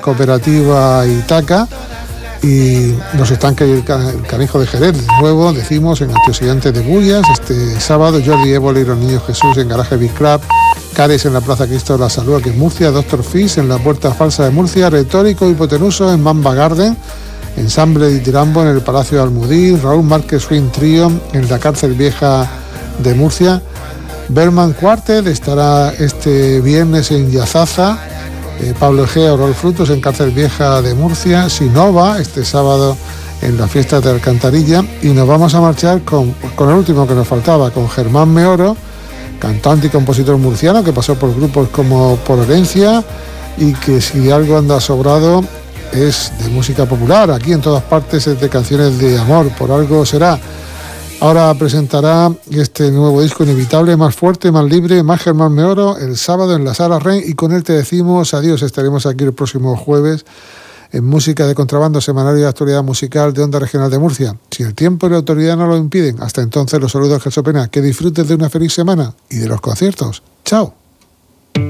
Cooperativa Itaca y los estanques y el Canijo de Jerez. De nuevo, decimos, en Antioxidantes de Bullas, este sábado, Jordi Évole y los Niños Jesús en Garaje Big Club, Cares en la Plaza Cristo de la Salud, aquí en Murcia, Dr. Fish en la Puerta Falsa de Murcia, Retórico Hipotenuso en Mamba Garden, Ensamble de Tirambo en el Palacio de Almudí, Raúl Márquez Swing Trio en la Cárcel Vieja de Murcia, Berman Quartet estará este viernes en Yazaza, Pablo Egea, Orol Frutos en Cárcel Vieja de Murcia, Sinova este sábado en la fiesta de Alcantarilla, y nos vamos a marchar con el último que nos faltaba, con Germán Meoro, cantante y compositor murciano que pasó por grupos como Por Herencia y que si algo anda sobrado es de música popular, aquí en todas partes es de canciones de amor, por algo será. Ahora presentará este nuevo disco Inevitable, más fuerte, más libre, más Germán Meoro, el sábado en la Sala Ren, y con él te decimos adiós. Estaremos aquí el próximo jueves en Música de Contrabando, semanario de actualidad musical de Onda Regional de Murcia. Si el tiempo y la autoridad no lo impiden, hasta entonces los saludos, Gerso Pena. Que disfrutes de una feliz semana y de los conciertos. ¡Chao!